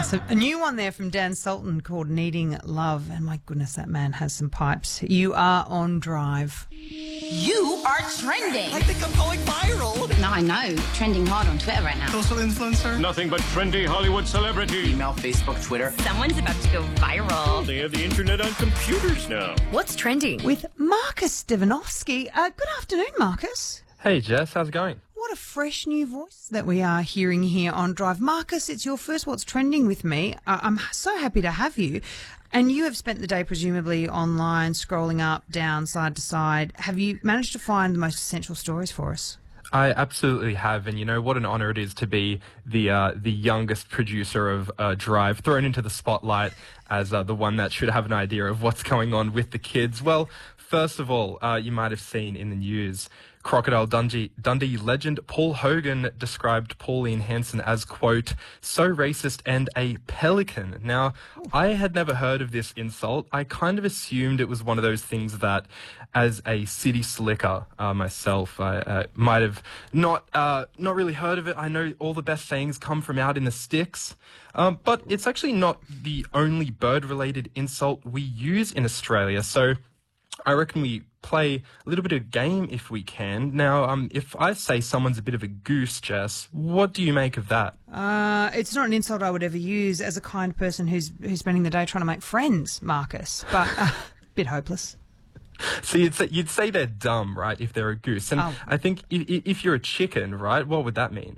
So a new one there from Dan Sultan called Needing Love. And my goodness, that man has some pipes. You are on Drive. You are trending. I think I'm going viral. No, I know. Trending hard on Twitter right now. Social influencer. Nothing but trendy Hollywood celebrity. Email, Facebook, Twitter. Someone's about to go viral. They have the internet on computers now. What's trending? With Marcus Stevanovsky. Good afternoon, Marcus. Hey Jess, how's it going? What a fresh new voice that we are hearing here on Drive. Marcus, it's your first What's Trending with me. I'm so happy to have you. And you have spent the day presumably online, scrolling up, down, side to side. Have you managed to find the most essential stories for us? I absolutely have, and you know what an honor it is to be the youngest producer of Drive, thrown into the spotlight as the one that should have an idea of what's going on with the kids. Well, first of all, you might have seen in the news, Crocodile Dundee legend Paul Hogan described Pauline Hanson as, quote, so racist and a pelican. Now, I had never heard of this insult. I kind of assumed it was one of those things that, as a city slicker myself, I might have not really heard of it. I know all the best sayings come from out in the sticks. But it's actually not the only bird-related insult we use in Australia. So I reckon we play a little bit of game if we can. Now, if I say someone's a bit of a goose, Jess, what do you make of that? It's not an insult I would ever use as a kind person who's spending the day trying to make friends, Marcus, but a bit hopeless. So you'd say they're dumb, right, if they're a goose. And I think if you're a chicken, right, what would that mean?